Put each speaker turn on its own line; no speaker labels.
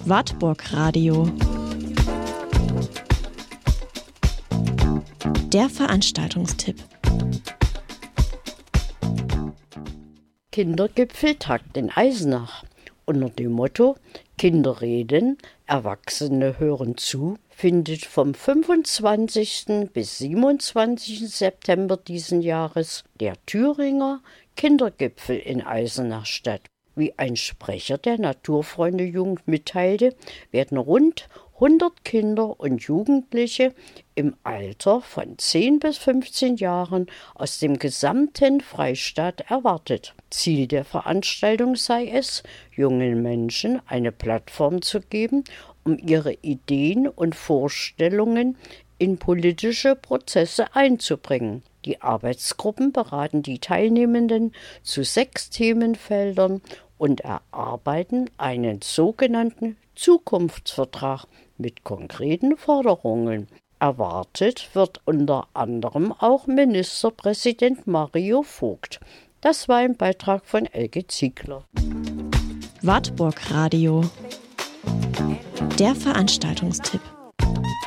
Wartburg Radio. Der Veranstaltungstipp.
Kindergipfeltag in Eisenach. Unter dem Motto Kinder reden, Erwachsene hören zu, findet vom 25. bis 27. September diesen Jahres der Thüringer Kindergipfel in Eisenach statt. Wie ein Sprecher der Naturfreunde-Jugend mitteilte, werden rund 100 Kinder und Jugendliche im Alter von 10 bis 15 Jahren aus dem gesamten Freistaat erwartet. Ziel der Veranstaltung sei es, jungen Menschen eine Plattform zu geben, um ihre Ideen und Vorstellungen in politische Prozesse einzubringen. Die Arbeitsgruppen beraten die Teilnehmenden zu 6 Themenfeldern und erarbeiten einen sogenannten Zukunftsvertrag mit konkreten Forderungen. Erwartet wird unter anderem auch Ministerpräsident Mario Vogt. Das war ein Beitrag von Elke Ziegler.
Wartburg Radio. Der Veranstaltungstipp.